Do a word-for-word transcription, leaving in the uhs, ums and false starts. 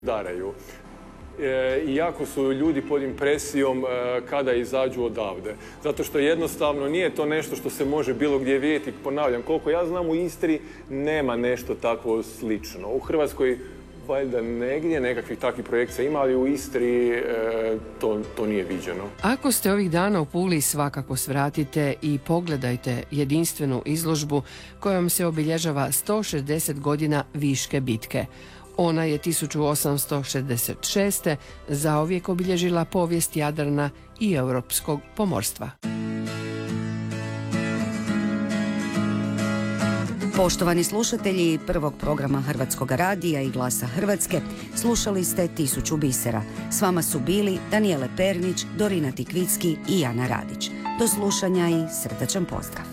daraju. E, I jako su ljudi pod impresijom e, kada izađu odavde. Zato što jednostavno nije to nešto što se može bilo gdje vidjeti. Ponavljam, koliko ja znam, u Istri nema nešto takvo slično. U Hrvatskoj valjda negdje nekakvih takvih projekcija ima, ali u Istri e, to, to nije viđeno. Ako ste ovih dana u Puli, svakako svratite i pogledajte jedinstvenu izložbu kojom se obilježava sto šezdeset godina Viške bitke. Ona je tisuću osamsto šezdeset šeste. zauvijek obilježila povijest Jadrana i europskog pomorstva. Poštovani slušatelji prvog programa Hrvatskog radija i Glasa Hrvatske, slušali ste Tisuću bisera. S vama su bili Danijele Pernić, Dorina Tikvicki i Ana Radić. Do slušanja i srdačan pozdrav.